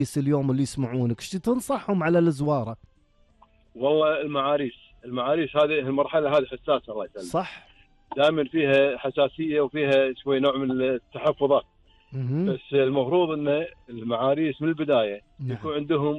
اليوم اللي يسمعونك ايش تنصحهم على الزواره؟ والله المعاريس هذه المرحله هذه حساسه، الله يسلمك. صح. دائما فيها حساسيه وفيها شوي نوع من التحفظات. بس المفروض ان المعاريس من البدايه نعم. يكون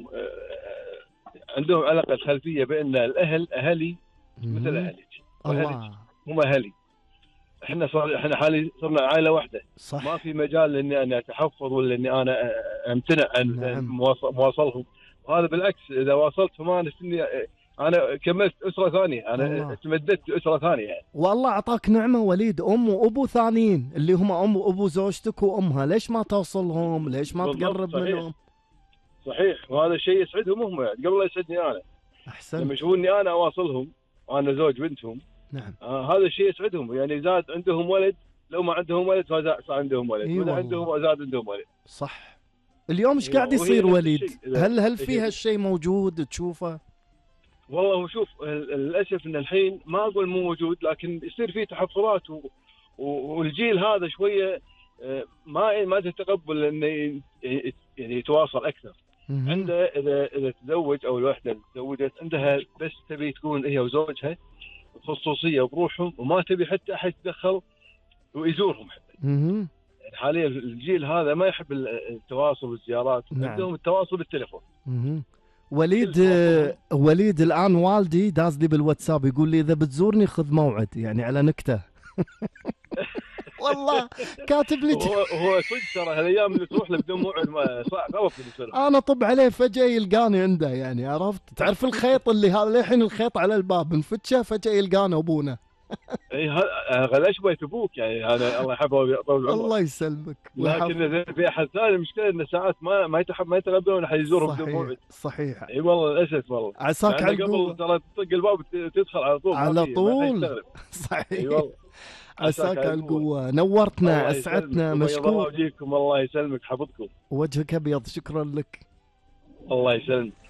عندهم على الاقل خلفيه بان اهلي مثل اهلك، الله. هم اهلي. احنا حالي صرنا عائله واحده. صح. ما في مجال اني انا اتحفظ ولا اني انا امتنع عن نعم. مواصلهم. وهذا بالعكس، اذا واصلتهم انا كملت اسره ثانيه، انا تمددت اسره ثانيه يعني. والله اعطاك نعمه وليد، ام وابو ثانيين اللي هم ام وابو زوجتك وامها، ليش ما توصلهم؟ ليش ما تقرب صحيح. منهم؟ صحيح، وهذا الشيء يسعدهم هم يعني قبل لا يسعدني انا. احسن. لما يشوفوني انا اواصلهم وانا زوج بنتهم، نعم. هذا الشيء يسعدهم. يعني زاد عندهم ولد، لو ما عندهم ولد صار عندهم ولد، واذا عندهم زاد عندهم ولد. صح. اليوم ايش قاعد يصير وليد؟ هل في هالشيء موجود تشوفه؟ والله هو شوف، للاسف ان الحين ما اقول مو موجود، لكن يصير فيه تحفظات والجيل هذا شويه ما تتقبل انه يعني يتواصل اكثر. عنده اذا تزوج او الوحده اللي تزوجت عندها بس تبي تكون هي وزوجها خصوصيه بروحهم، وما تبي حتى احد يتدخل ويزورهم حتى. يعني حاليا الجيل هذا ما يحب التواصل والزيارات. نعم. عندهم التواصل بالتليفون. وليد الان والدي داز لي بالواتساب يقول لي اذا بتزورني خذ موعد، يعني على نكته. والله كاتب لي هو صدق ترى هالايام اللي تروح له بدون موعد صعب غلط بالنسبه له. انا طب عليه فجاه يلقاني عنده، يعني عرفت، تعرف الخيط اللي هذا للحين الخيط على الباب نفتشه فجاه يلقانا ابونا. اي هذا اشبه ابوك يعني، هذا الله يحفظه ويطول عمره. الله يسلمك. لكن اذا في احد ثاني المشكله ان ساعات ما يتقبلون احد يزورهم بدون موعد. صحيح. اي والله للاسف والله. عساك على القوه. قبل ترى تطق الباب تدخل على طول. صحيح. اي والله. عساك على القوه، نورتنا، اسعدتنا، مشكور. الله يجيكم، الله يسلمك، حفظكم. وجهك ابيض، شكرا لك. الله يسلمك.